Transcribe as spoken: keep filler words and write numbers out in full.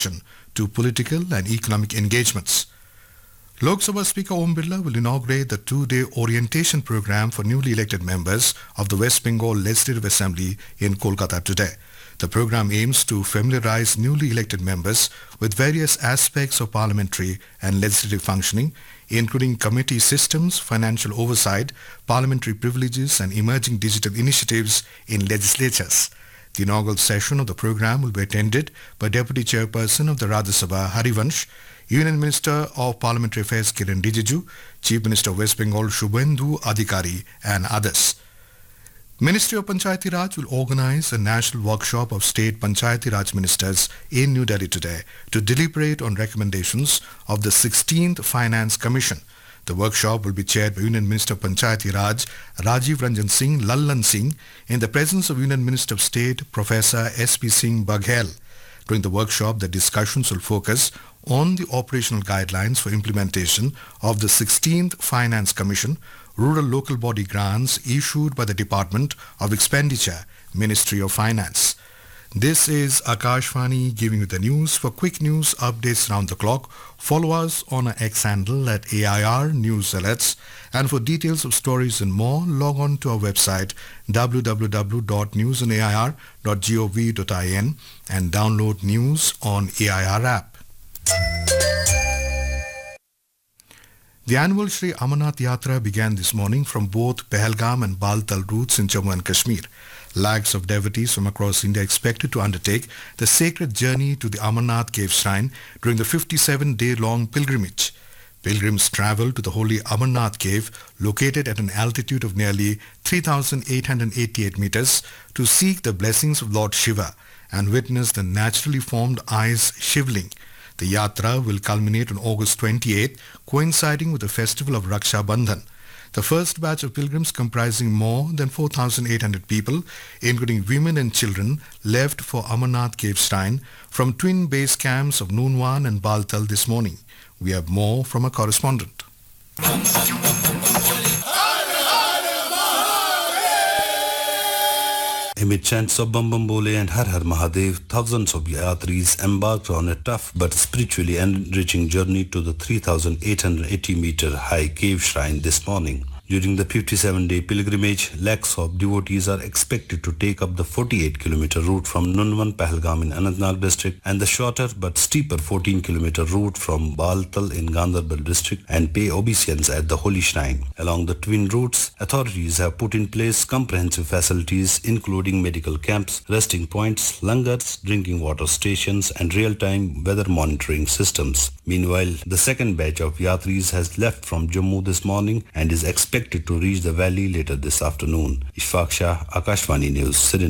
to political and economic engagements. Lok Sabha Speaker Om Birla will inaugurate the two-day orientation program for newly elected members of the West Bengal Legislative Assembly in Kolkata today. The program aims to familiarize newly elected members with various aspects of parliamentary and legislative functioning, including committee systems, financial oversight, parliamentary privileges and emerging digital initiatives in legislatures. The inaugural session of the program will be attended by Deputy Chairperson of the Rajya Sabha Harivansh, Union Minister of Parliamentary Affairs Kiran Rijiju, Chief Minister of West Bengal Shubhendu Adhikari and others. Ministry of Panchayati Raj will organize a national workshop of state Panchayati Raj ministers in New Delhi today to deliberate on recommendations of the sixteenth Finance Commission. The workshop will be chaired by Union Minister of Panchayati Raj Rajiv Ranjan Singh Lallan Singh in the presence of Union Minister of State Professor S P Singh Baghel. During the workshop, the discussions will focus on the operational guidelines for implementation of the sixteenth Finance Commission, rural local body grants issued by the Department of Expenditure, Ministry of Finance. This is Akashvani giving you the news. For quick news updates round the clock, follow us on our X handle at A I R News Alerts. And for details of stories and more, log on to our website w w w dot news on a i r dot gov dot in and download news on A I R app. The annual Sri Amarnath Yatra began this morning from both Pahalgam and Baltal routes in Jammu and Kashmir. Lakhs of devotees from across India expected to undertake the sacred journey to the Amarnath Cave Shrine during the fifty-seven day long pilgrimage. Pilgrims travel to the holy Amarnath Cave, located at an altitude of nearly three thousand eight hundred eighty-eight meters, to seek the blessings of Lord Shiva and witness the naturally formed ice shivling. The Yatra will culminate on August twenty-eighth, coinciding with the festival of Raksha Bandhan. The first batch of pilgrims, comprising more than four thousand eight hundred people, including women and children, left for Amarnath Cave Shrine from twin base camps of Nunwan and Baltal this morning. We have more from a correspondent. Amid chants of Bam Bam Bole and Har Har Mahadev, thousands of yatris embarked on a tough but spiritually enriching journey to the three thousand eight hundred eighty meter high cave shrine this morning. During the fifty-seven day pilgrimage, lakhs of devotees are expected to take up the forty-eight kilometer route from Nunwan Pahalgam in Anantnag district and the shorter but steeper fourteen kilometer route from Baltal in Gandharbal district and pay obeisance at the holy shrine. Along the twin routes, authorities have put in place comprehensive facilities including medical camps, resting points, langars, drinking water stations and real-time weather monitoring systems. Meanwhile, the second batch of yatris has left from Jammu this morning and is expected to reach the valley later this afternoon. Ishfaq Shah, Akashvani News, Srinagar.